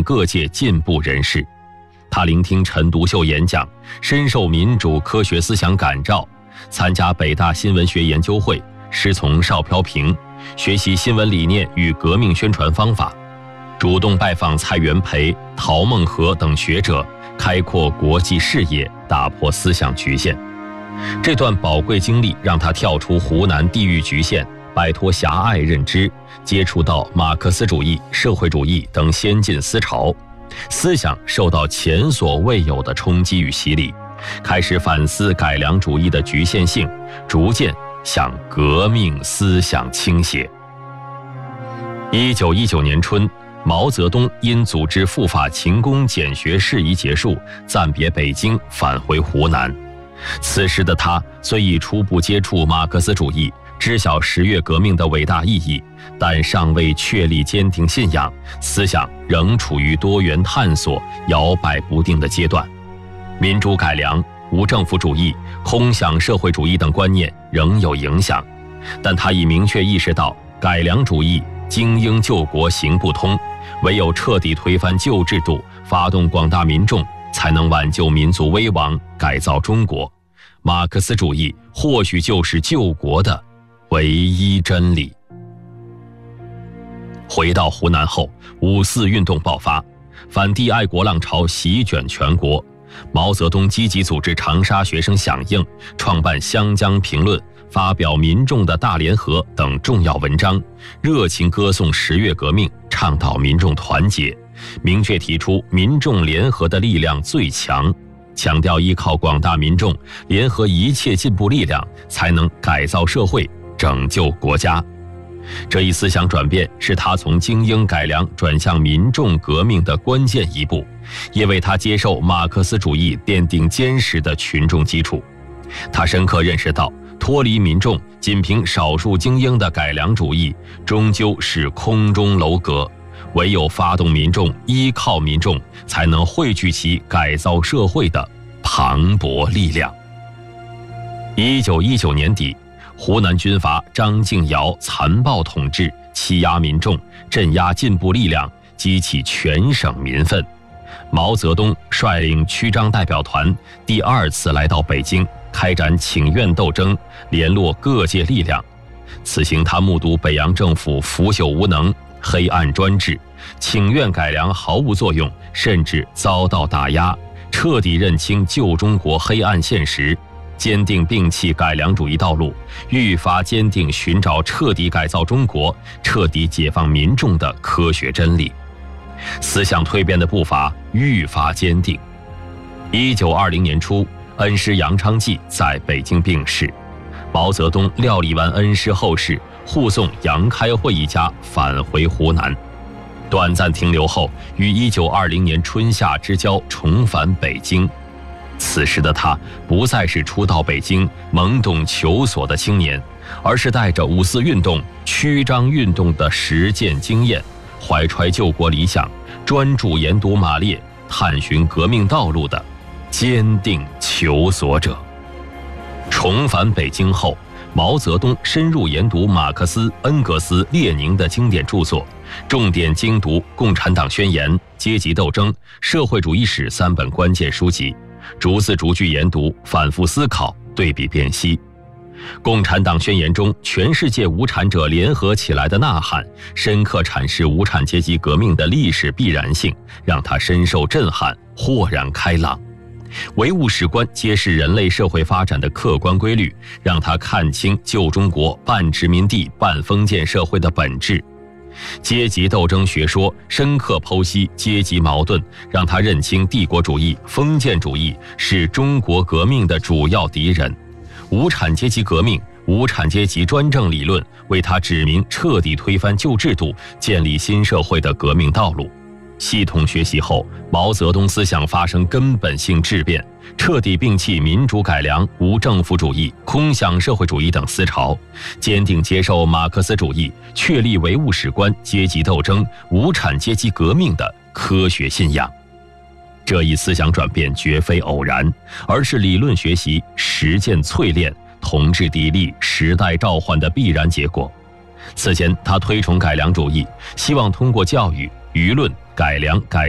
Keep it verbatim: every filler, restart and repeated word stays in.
各界进步人士。他聆听陈独秀演讲，深受民主科学思想感召，参加北大新闻学研究会，师从邵飘萍，学习新闻理念与革命宣传方法，主动拜访蔡元培、陶孟和等学者，开阔国际视野，打破思想局限。这段宝贵经历让他跳出湖南地域局限，摆脱狭隘认知，接触到马克思主义、社会主义等先进思潮，思想受到前所未有的冲击与洗礼，开始反思改良主义的局限性，逐渐向革命思想倾斜。一九一九年春，毛泽东因组织赴法勤工俭学事宜结束，暂别北京，返回湖南。此时的他虽已初步接触马克思主义，知晓十月革命的伟大意义，但尚未确立坚定信仰，思想仍处于多元探索、摇摆不定的阶段。民主改良、无政府主义、空想社会主义等观念仍有影响，但他已明确意识到，改良主义精英救国行不通，唯有彻底推翻旧制度，发动广大民众，才能挽救民族危亡，改造中国。马克思主义或许就是救国的唯一真理。回到湖南后，五四运动爆发，反帝爱国浪潮席卷全国。毛泽东积极组织长沙学生响应，创办《湘江评论》，发表《民众的大联合》等重要文章，热情歌颂十月革命，倡导民众团结，明确提出民众联合的力量最强，强调依靠广大民众联合一切进步力量，才能改造社会，拯救国家。这一思想转变是他从精英改良转向民众革命的关键一步，也为他接受马克思主义奠定坚实的群众基础。他深刻认识到，脱离民众，仅凭少数精英的改良主义，终究是空中楼阁，唯有发动民众，依靠民众，才能汇聚起改造社会的磅礴力量。一九一九年底，湖南军阀张敬尧残暴统治，欺压民众，镇压进步力量，激起全省民愤。毛泽东率领区张代表团第二次来到北京，开展请愿斗争，联络各界力量。此行他目睹北洋政府腐朽无能、黑暗专制，请愿改良毫无作用，甚至遭到打压，彻底认清旧中国黑暗现实，坚定摒弃改良主义道路，愈发坚定寻找彻底改造中国、彻底解放民众的科学真理。思想蜕变的步伐愈发坚定。一九二零年初，恩师杨昌济在北京病逝，毛泽东料理完恩师后事，护送杨开慧一家返回湖南。短暂停留后，于一九二零年春夏之交重返北京。此时的他不再是初到北京懵懂求索的青年，而是带着五四运动、曲张运动的实践经验，怀揣救国理想，专注研读马列，探寻革命道路的坚定求索者。重返北京后，毛泽东深入研读马克思、恩格斯、列宁的经典著作，重点精读《共产党宣言》、《阶级斗争》、《社会主义史》三本关键书籍，逐字逐句研读，反复思考，对比辨析。共产党宣言中全世界无产者联合起来的呐喊，深刻阐释无产阶级革命的历史必然性，让他深受震撼，豁然开朗。唯物史观揭示人类社会发展的客观规律，让他看清旧中国半殖民地半封建社会的本质。阶级斗争学说深刻剖析阶级矛盾，让他认清帝国主义、封建主义是中国革命的主要敌人。无产阶级革命、无产阶级专政理论为他指明彻底推翻旧制度、建立新社会的革命道路。系统学习后，毛泽东思想发生根本性质变，彻底摒弃民主改良、无政府主义、空想社会主义等思潮，坚定接受马克思主义，确立唯物史观、阶级斗争、无产阶级革命的科学信仰。这一思想转变绝非偶然，而是理论学习、实践淬炼、同志砥砺、时代召唤的必然结果。此前他推崇改良主义，希望通过教育、舆论改良改